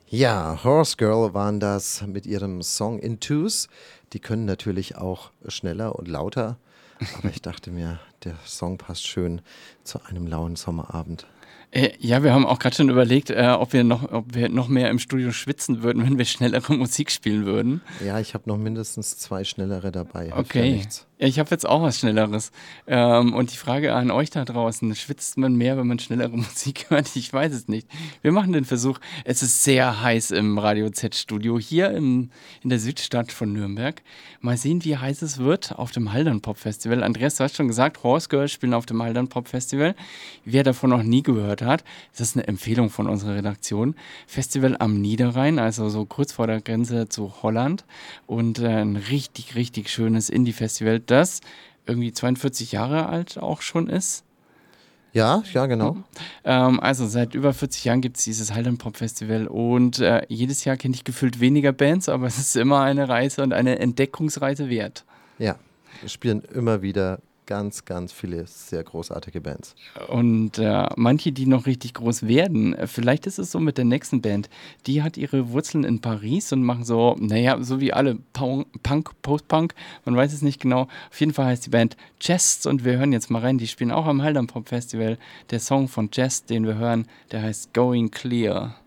Ja, Horse Girl waren das mit ihrem Song In Twos. Die können natürlich auch schneller und lauter, aber ich dachte mir, der Song passt schön zu einem lauen Sommerabend. Ja, wir haben auch gerade schon überlegt, ob wir noch mehr im Studio schwitzen würden, wenn wir schnellere Musik spielen würden. Ja, ich habe noch mindestens zwei schnellere dabei, hilft ja Okay. nichts. Ja, ich habe jetzt auch was Schnelleres. Und die Frage an euch da draußen, schwitzt man mehr, wenn man schnellere Musik hört? Ich weiß es nicht. Wir machen den Versuch. Es ist sehr heiß im Radio Z-Studio hier in der Südstadt von Nürnberg. Mal sehen, wie heiß es wird auf dem Haldern Pop Festival. Andreas, du hast schon gesagt, Horse Girls spielen auf dem Haldern Pop Festival. Wer davon noch nie gehört hat, das ist eine Empfehlung von unserer Redaktion. Festival am Niederrhein, also so kurz vor der Grenze zu Holland. Und ein richtig, richtig schönes Indie-Festival, das irgendwie 42 Jahre alt auch schon ist. Ja, ja, genau. Also seit über 40 Jahren gibt es dieses Haldern Pop Festival und jedes Jahr kenne ich gefühlt weniger Bands, aber es ist immer eine Reise und eine Entdeckungsreise wert. Ja, wir spielen immer wieder ganz, ganz viele sehr großartige Bands. Und manche, die noch richtig groß werden, vielleicht ist es so mit der nächsten Band, die hat ihre Wurzeln in Paris und machen so, naja, so wie alle Punk, Post-Punk, man weiß es nicht genau. Auf jeden Fall heißt die Band Chests und wir hören jetzt mal rein, die spielen auch am Haldern Pop Festival. Der Song von Chest, den wir hören, der heißt Going Clear.